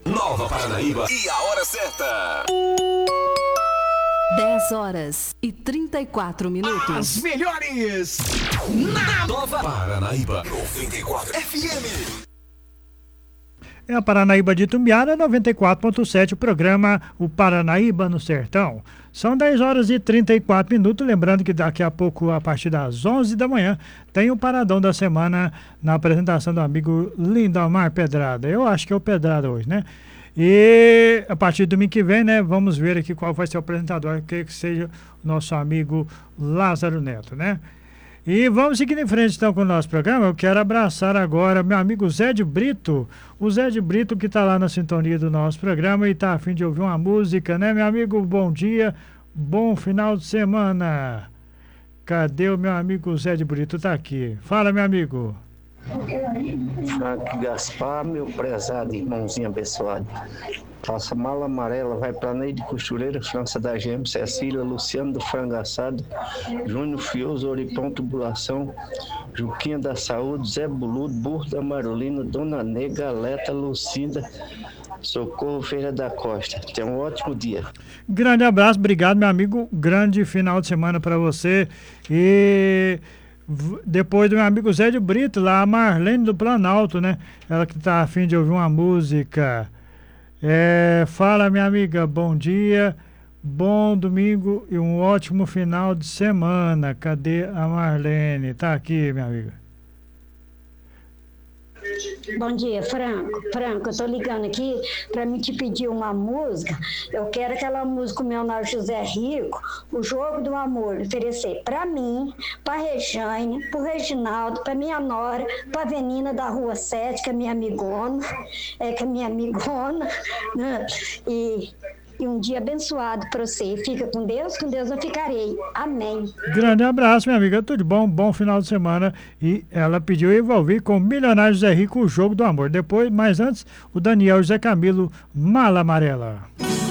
Nova Paranaíba e a hora certa. 10h34. As melhores na Nova Paranaíba 94 FM. É a Paranaíba de Itumbiara, 94.7, o programa O Paranaíba no Sertão. São 10h34, lembrando que daqui a pouco, a partir das 11 da manhã, tem o Paradão da Semana na apresentação do amigo Lindomar Pedrada. Eu acho que é o Pedrada hoje, né? E a partir do domingo que vem, né, vamos ver aqui qual vai ser o apresentador, que seja o nosso amigo Lázaro Neto, né? E vamos seguindo em frente então com o nosso programa. Eu quero abraçar agora meu amigo Zé de Brito. O Zé de Brito que está lá na sintonia do nosso programa e está a fim de ouvir uma música, né, meu amigo? Bom dia, bom final de semana. Cadê o meu amigo Zé de Brito? Está aqui. Fala, meu amigo. Frank Gaspar, meu prezado irmãozinho abençoado. Faça Mala Amarela, vai pra Neide Costureira, França da Gema, Cecília, Luciano do Frango Assado, Júnior Fioso, Oripão Tubulação, Juquinha da Saúde, Zé Buludo, Burro da Marolina, Dona Nega, Aleta, Lucinda, Socorro Feira da Costa. Tenha um ótimo dia. Grande abraço, obrigado, meu amigo. Grande final de semana para você. E depois do meu amigo Zé de Brito, lá a Marlene do Planalto, né? Ela que tá a fim de ouvir uma música. Fala, minha amiga, bom dia, bom domingo e um ótimo final de semana. Cadê a Marlene? Tá aqui, minha amiga. Bom dia, Franco. Franco, eu tô ligando aqui para me te pedir uma música. Eu quero aquela música com o meu José Rico, O Jogo do Amor, oferecer para mim, para Rejane, para o Reginaldo, para minha nora, para a Avenina da Rua 7, que é minha amigona, né? E um dia abençoado para você. Fica com Deus eu ficarei. Amém. Grande abraço, minha amiga. Tudo bom? Bom final de semana. E ela pediu envolver com o Milionário José Rico, O Jogo do Amor. Depois, mas antes, o Daniel José Camilo, Mala Amarela.